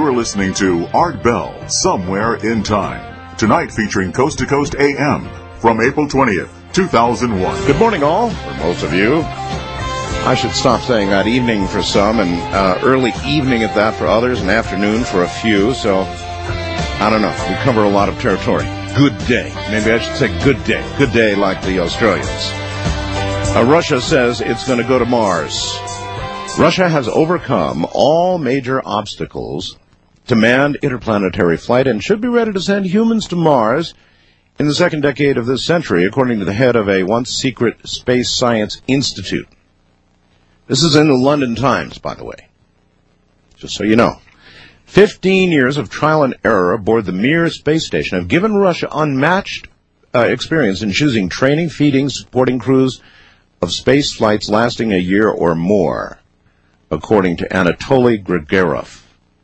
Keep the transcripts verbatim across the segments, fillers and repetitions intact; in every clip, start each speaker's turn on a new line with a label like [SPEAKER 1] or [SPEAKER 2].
[SPEAKER 1] are listening to Art Bell, Somewhere in Time. Tonight featuring Coast to Coast A M from April twentieth, two thousand one.
[SPEAKER 2] Good morning, all, for most of you. I should stop saying that evening for some and uh, early evening at that for others and afternoon for a few. So, I don't know. We cover a lot of territory. Good day. Maybe I should say good day. Good day like the Australians. Uh, Russia says it's going to go to Mars. Russia has overcome all major obstacles to manned interplanetary flight and should be ready to send humans to Mars in the second decade of this century, according to the head of a once-secret Space Science Institute. This is in the London Times, by the way, just so you know. Fifteen years of trial and error aboard the Mir space station have given Russia unmatched uh, experience in choosing training, feeding, supporting crews of space flights lasting a year or more, according to Anatoly Grigorov.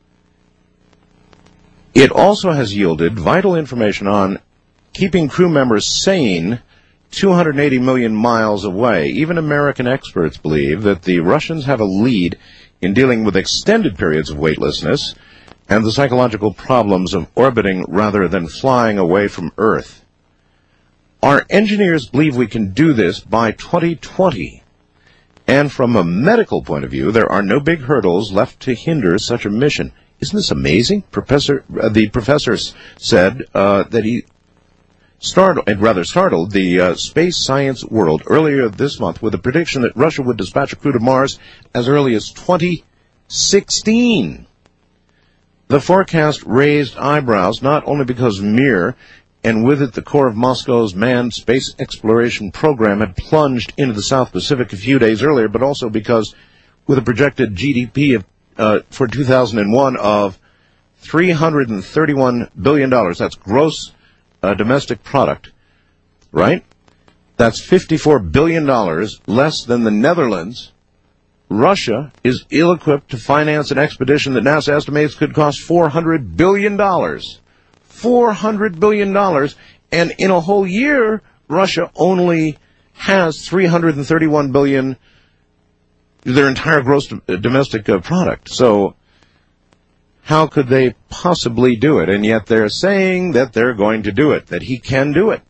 [SPEAKER 2] It also has yielded vital information on keeping crew members sane two hundred eighty million miles away. Even American experts believe that the Russians have a lead in dealing with extended periods of weightlessness and the psychological problems of orbiting rather than flying away from Earth. Our engineers believe we can do this by twenty twenty. And from a medical point of view, there are no big hurdles left to hinder such a mission. Isn't this amazing? Professor, uh, the professor said uh, that he startled, and rather startled the uh, space science world earlier this month with a prediction that Russia would dispatch a crew to Mars as early as twenty sixteen. The forecast raised eyebrows not only because Mir, and with it the core of Moscow's manned space exploration program, had plunged into the South Pacific a few days earlier, but also because with a projected G D P of, uh, for two thousand one of three hundred thirty-one billion dollars, that's gross uh, domestic product, right? That's fifty-four billion dollars less than the Netherlands. Russia is ill-equipped to finance an expedition that NASA estimates could cost four hundred billion dollars. four hundred billion dollars, and in a whole year, Russia only has three hundred thirty-one billion dollars, their entire gross domestic uh, product. So how could they possibly do it? And yet they're saying that they're going to do it, that he can do it,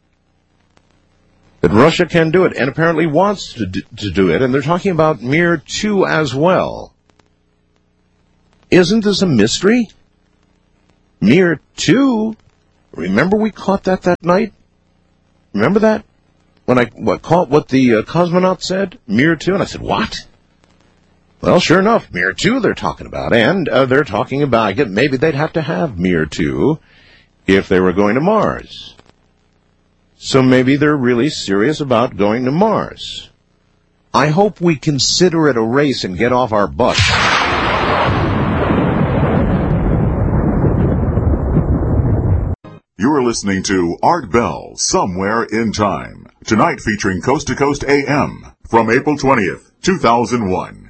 [SPEAKER 2] that Russia can do it, and apparently wants to do, to do it. And they're talking about Mir two as well. Isn't this a mystery? Mir two, remember we caught that that night? Remember that? When I what, caught what the uh, cosmonaut said? Mir two? And I said, what? Well, sure enough, Mir two they're talking about. And uh, they're talking about it. Maybe they'd have to have Mir two if they were going to Mars. So maybe they're really serious about going to Mars. I hope we consider it a race and get off our butts.
[SPEAKER 1] You are listening to Art Bell, Somewhere in Time. Tonight featuring Coast to Coast A M from April twentieth, two thousand one.